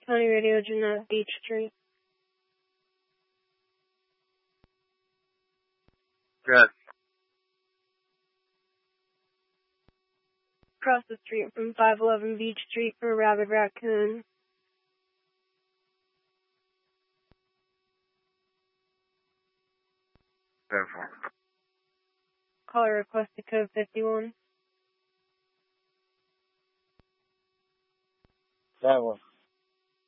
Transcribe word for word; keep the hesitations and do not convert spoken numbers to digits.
County Radio, Jeanette, Beach Street. Good. Across the street from five eleven Beach Street for Rabid Raccoon. Therefore. Caller requested code fifty-one. That one.